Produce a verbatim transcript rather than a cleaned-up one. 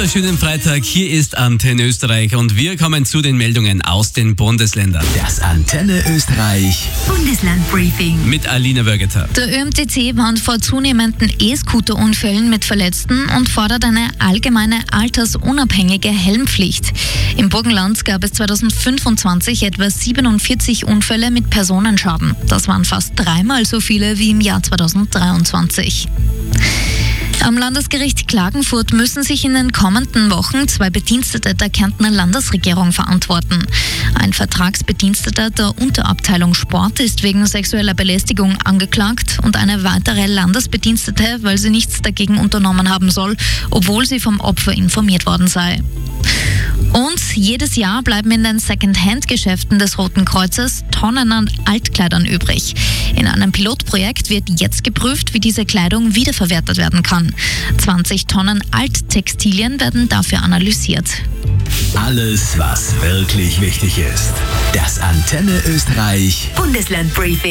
Schönen Freitag, hier ist Antenne Österreich und wir kommen zu den Meldungen aus den Bundesländern. Das Antenne Österreich Bundesland-Briefing Mit Alina Wörgeter. Der Ö M T C warnt vor zunehmenden E-Scooter-Unfällen mit Verletzten und fordert eine allgemeine altersunabhängige Helmpflicht. Im Burgenland gab es zweitausendfünfundzwanzig etwa siebenundvierzig Unfälle mit Personenschaden. Das waren fast dreimal so viele wie im Jahr zweitausenddreiundzwanzig. Am Landesgericht Klagenfurt müssen sich in den kommenden Wochen zwei Bedienstete der Kärntner Landesregierung verantworten. Ein Vertragsbediensteter der Unterabteilung Sport ist wegen sexueller Belästigung angeklagt und eine weitere Landesbedienstete, weil sie nichts dagegen unternommen haben soll, obwohl sie vom Opfer informiert worden sei. Und jedes Jahr bleiben in den Second-Hand-Geschäften des Roten Kreuzes Tonnen an Altkleidern übrig. In einem Pilotprojekt wird jetzt geprüft, wie diese Kleidung wiederverwertet werden kann. zwanzig Tonnen Alttextilien werden dafür analysiert. Alles, was wirklich wichtig ist. Das Antenne Österreich Bundesland-Briefing.